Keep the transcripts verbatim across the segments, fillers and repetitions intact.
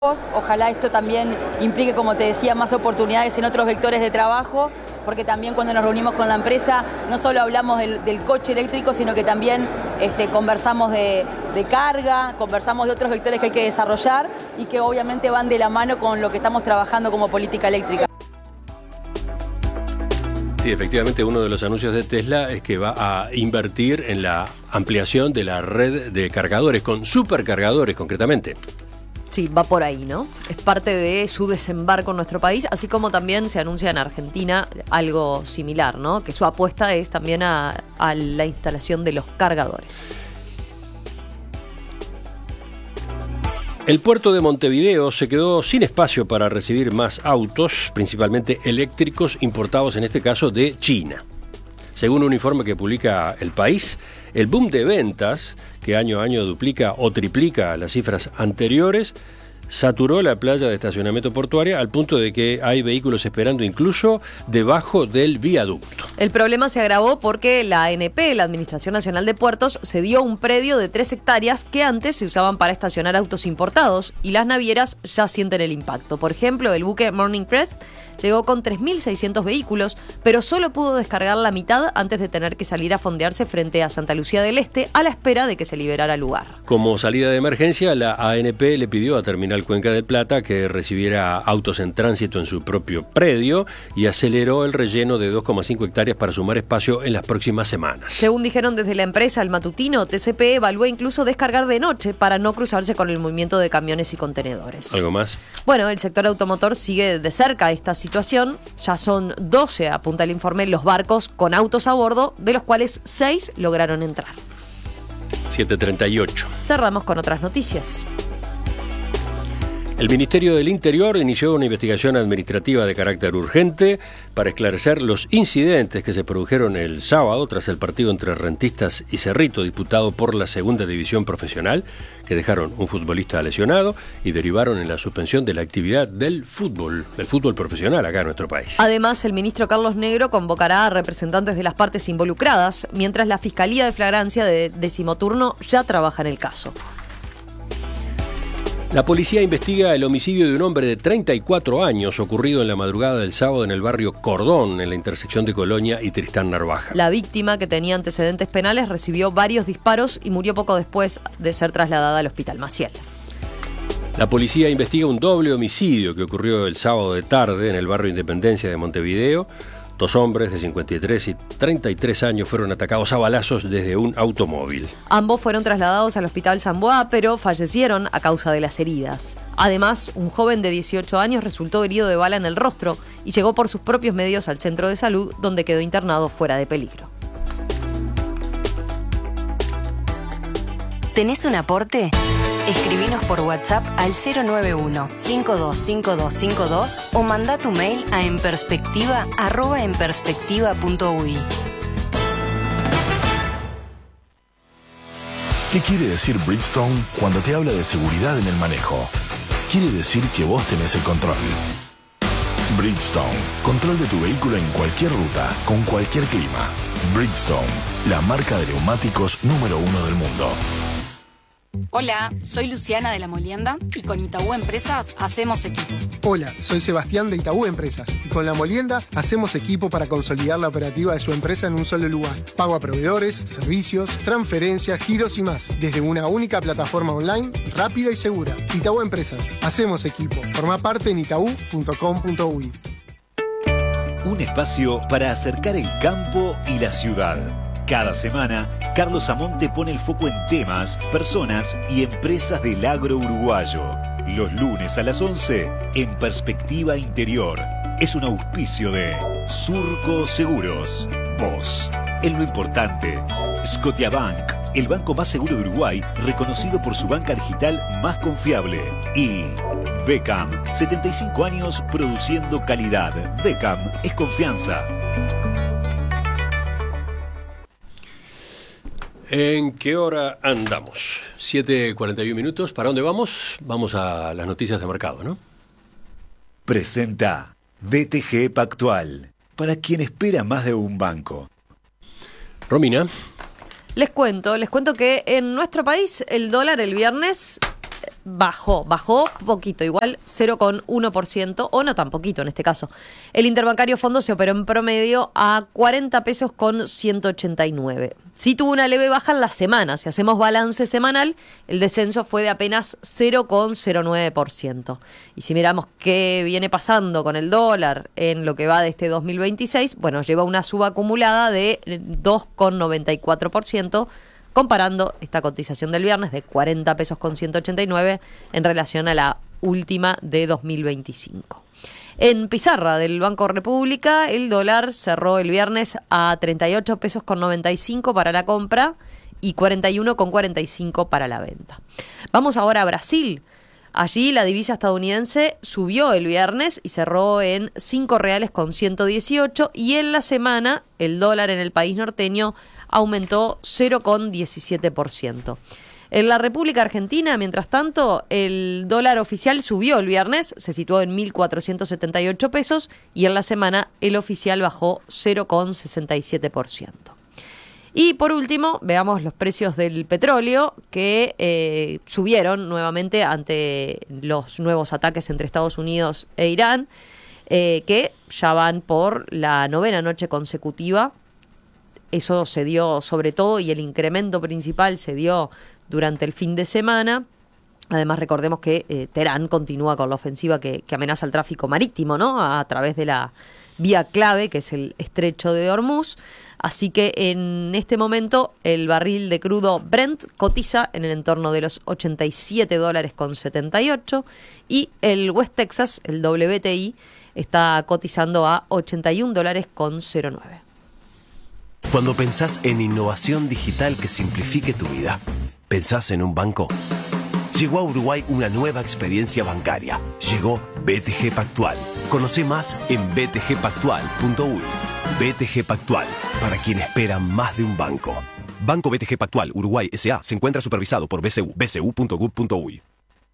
Ojalá esto también implique, como te decía, más oportunidades en otros vectores de trabajo, porque también cuando nos reunimos con la empresa no solo hablamos del, del coche eléctrico, sino que también este, conversamos de, de carga, conversamos de otros vectores que hay que desarrollar y que obviamente van de la mano con lo que estamos trabajando como política eléctrica. Sí, efectivamente, uno de los anuncios de Tesla es que va a invertir en la ampliación de la red de cargadores, con supercargadores concretamente. Sí, va por ahí, ¿no? Es parte de su desembarco en nuestro país, así como también se anuncia en Argentina algo similar, ¿no? Que su apuesta es también a, a la instalación de los cargadores. El puerto de Montevideo se quedó sin espacio para recibir más autos, principalmente eléctricos, importados en este caso de China. Según un informe que publica El País, el boom de ventas, que año a año duplica o triplica las cifras anteriores, saturó la playa de estacionamiento portuaria al punto de que hay vehículos esperando incluso debajo del viaducto. El problema se agravó porque la A N P, la Administración Nacional de Puertos, cedió un predio de tres hectáreas que antes se usaban para estacionar autos importados y las navieras ya sienten el impacto. Por ejemplo, el buque Morning Crest llegó con tres mil seiscientos vehículos, pero solo pudo descargar la mitad antes de tener que salir a fondearse frente a Santa Lucía del Este a la espera de que se liberara el lugar. Como salida de emergencia, la A N P le pidió a Terminal Cuenca del Plata que recibiera autos en tránsito en su propio predio y aceleró el relleno de dos coma cinco hectáreas para sumar espacio en las próximas semanas. Según dijeron desde la empresa, el matutino T C P evalúa incluso descargar de noche para no cruzarse con el movimiento de camiones y contenedores. ¿Algo más? Bueno, el sector automotor sigue de cerca esta situación. Ya son doce, apunta el informe, los barcos con autos a bordo, de los cuales seis lograron entrar. siete treinta y ocho. Cerramos con otras noticias. El Ministerio del Interior inició una investigación administrativa de carácter urgente para esclarecer los incidentes que se produjeron el sábado tras el partido entre Rentistas y Cerrito, disputado por la Segunda División Profesional, que dejaron un futbolista lesionado y derivaron en la suspensión de la actividad del fútbol, del fútbol profesional acá en nuestro país. Además, el ministro Carlos Negro convocará a representantes de las partes involucradas, mientras la Fiscalía de Flagrancia de décimo turno ya trabaja en el caso. La policía investiga el homicidio de un hombre de treinta y cuatro años ocurrido en la madrugada del sábado en el barrio Cordón, en la intersección de Colonia y Tristán Narvaja. La víctima, que tenía antecedentes penales, recibió varios disparos y murió poco después de ser trasladada al Hospital Maciel. La policía investiga un doble homicidio que ocurrió el sábado de tarde en el barrio Independencia de Montevideo. Dos hombres de cincuenta y tres y treinta y tres años fueron atacados a balazos desde un automóvil. Ambos fueron trasladados al Hospital San Boa, pero fallecieron a causa de las heridas. Además, un joven de dieciocho años resultó herido de bala en el rostro y llegó por sus propios medios al centro de salud, donde quedó internado fuera de peligro. ¿Tenés un aporte? Escribinos por WhatsApp al cero nueve uno, cinco dos cinco dos cinco dos o mandá tu mail a enperspectiva arroba enperspectiva punto uy. ¿Qué quiere decir Bridgestone cuando te habla de seguridad en el manejo? Quiere decir que vos tenés el control. Bridgestone, control de tu vehículo en cualquier ruta, con cualquier clima. Bridgestone, la marca de neumáticos número uno del mundo. Hola, soy Luciana de La Molienda y con Itaú Empresas hacemos equipo. Hola, soy Sebastián de Itaú Empresas y con La Molienda hacemos equipo para consolidar la operativa de su empresa en un solo lugar. Pago a proveedores, servicios, transferencias, giros y más, desde una única plataforma online, rápida y segura. Itaú Empresas, hacemos equipo. Forma parte en itaú punto com punto uy. Un espacio para acercar el campo y la ciudad. Cada semana, Carlos Amonte pone el foco en temas, personas y empresas del agro uruguayo. Los lunes a las once, en Perspectiva Interior. Es un auspicio de Surco Seguros. Vos, en lo importante. Scotiabank, el banco más seguro de Uruguay, reconocido por su banca digital más confiable. Y Beckham, setenta y cinco años produciendo calidad. Beckham es confianza. ¿En qué hora andamos? siete cuarenta y uno minutos. ¿Para dónde vamos? Vamos a las noticias de mercado, ¿no? Presenta B T G Pactual, para quien espera más de un banco. Romina. Les cuento, les cuento que en nuestro país el dólar el viernes bajó, bajó poquito, igual cero coma uno por ciento, o no tan poquito en este caso. El interbancario fondo se operó en promedio a cuarenta pesos con ciento ochenta y nueve. Sí tuvo una leve baja en la semana. Si hacemos balance semanal, el descenso fue de apenas cero coma cero nueve por ciento. Y si miramos qué viene pasando con el dólar en lo que va de este dos mil veintiséis, bueno, lleva una suba acumulada de dos coma noventa y cuatro por ciento, comparando esta cotización del viernes de cuarenta pesos con ciento ochenta y nueve en relación a la última de dos mil veinticinco. En pizarra del Banco República, el dólar cerró el viernes a treinta y ocho pesos con noventa y cinco para la compra y cuarenta y uno con cuarenta y cinco para la venta. Vamos ahora a Brasil. Allí la divisa estadounidense subió el viernes y cerró en cinco reales con ciento dieciocho, y en la semana el dólar en el país norteño aumentó cero coma diecisiete por ciento. En la República Argentina, mientras tanto, el dólar oficial subió el viernes, se situó en mil cuatrocientos setenta y ocho pesos, y en la semana el oficial bajó cero coma sesenta y siete por ciento. Y por último, veamos los precios del petróleo, que eh, subieron nuevamente ante los nuevos ataques entre Estados Unidos e Irán, eh, que ya van por la novena noche consecutiva. Eso se dio sobre todo, y el incremento principal se dio durante el fin de semana. Además, recordemos que eh, Teherán continúa con la ofensiva que, que amenaza el tráfico marítimo, ¿no?, a, a través de la vía clave, que es el estrecho de Hormuz. Así que en este momento el barril de crudo Brent cotiza en el entorno de los ochenta y siete dólares con setenta y ocho, y el West Texas, el W T I, está cotizando a ochenta y un dólares con cero nueve. Cuando pensás en innovación digital que simplifique tu vida, ¿pensás en un banco? Llegó a Uruguay una nueva experiencia bancaria. Llegó B T G Pactual. Conoce más en b t g pactual punto u y. B T G Pactual, para quien espera más de un banco. Banco B T G Pactual Uruguay S A se encuentra supervisado por B C U, b c u punto gov punto u y.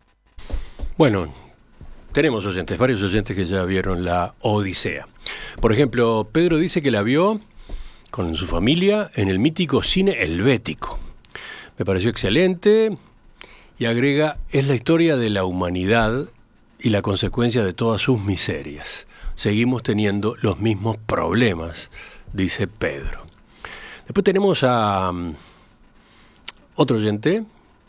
Bueno, tenemos oyentes, varios oyentes que ya vieron la Odisea. Por ejemplo, Pedro dice que la vio con su familia en el mítico cine Helvético. Me pareció excelente, y agrega, es la historia de la humanidad y la consecuencia de todas sus miserias. Seguimos teniendo los mismos problemas, dice Pedro. Después tenemos a um, otro oyente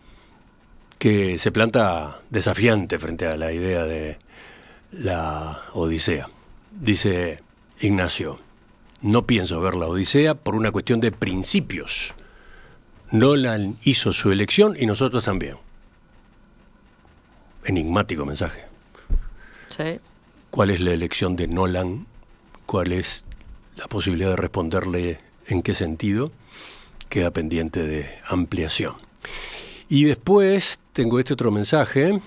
que se planta desafiante frente a la idea de la Odisea. Dice Ignacio: no pienso ver la Odisea por una cuestión de principios. Nolan hizo su elección y nosotros también. Enigmático mensaje. Sí. ¿Cuál es la elección de Nolan? ¿Cuál es la posibilidad de responderle en qué sentido? Queda pendiente de ampliación. Y después tengo este otro mensaje.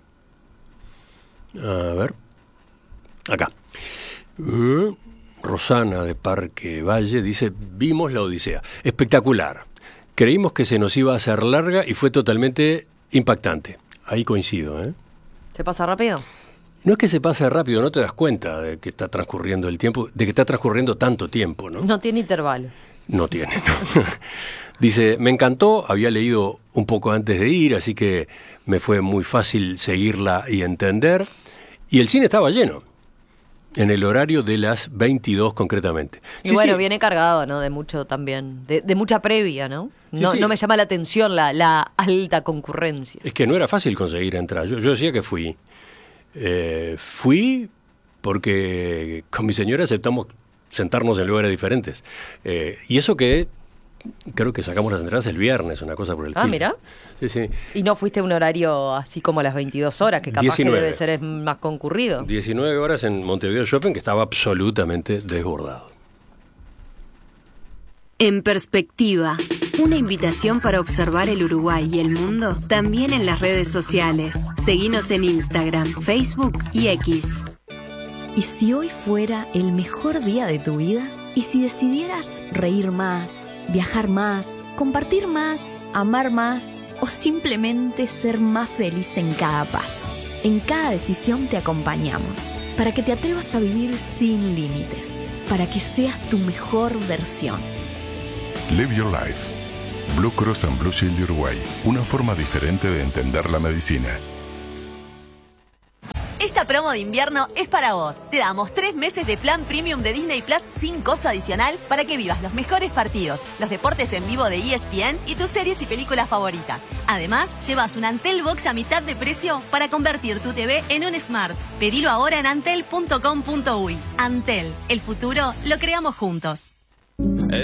A ver. Acá. Uh, Rosana de Parque Valle dice: vimos la Odisea. Espectacular. Creímos que se nos iba a hacer larga y fue totalmente impactante. Ahí coincido, ¿eh? ¿Se pasa rápido? No es que se pase rápido, no te das cuenta de que está transcurriendo el tiempo, de que está transcurriendo tanto tiempo, ¿no? No tiene intervalo. No tiene, no. Dice, me encantó, había leído un poco antes de ir, así que me fue muy fácil seguirla y entender. Y el cine estaba lleno, en el horario de las veintidós concretamente. Y sí, bueno, sí. Viene cargado, ¿no? De mucho también, de, de mucha previa, ¿no? Sí, No, sí. no me llama la atención la, la alta concurrencia. Es que no era fácil conseguir entrar. Yo, yo decía que fui. Eh, fui porque con mi señora aceptamos sentarnos en lugares diferentes. Eh, y eso que creo que sacamos las entradas el viernes, una cosa por el Ah, estilo. mira. Sí, sí. Y no fuiste a un horario así como a las veintidós horas, que capaz diecinueve. que debe ser más concurrido. diecinueve horas en Montevideo Shopping, que estaba absolutamente desbordado. En Perspectiva, una invitación para observar el Uruguay y el mundo también en las redes sociales. Seguinos en Instagram, Facebook y X. ¿Y si hoy fuera el mejor día de tu vida? ¿Y si decidieras reír más, viajar más, compartir más, amar más o simplemente ser más feliz en cada paso? En cada decisión te acompañamos para que te atrevas a vivir sin límites, para que seas tu mejor versión. Live Your Life. Blue Cross and Blue Shield de Uruguay. Una forma diferente de entender la medicina. Esta promo de invierno es para vos. Te damos tres meses de plan premium de Disney Plus sin costo adicional para que vivas los mejores partidos, los deportes en vivo de E S P N y tus series y películas favoritas. Además, llevas un Antel Box a mitad de precio para convertir tu T V en un Smart. Pedilo ahora en antel punto com punto uy. Antel, el futuro lo creamos juntos.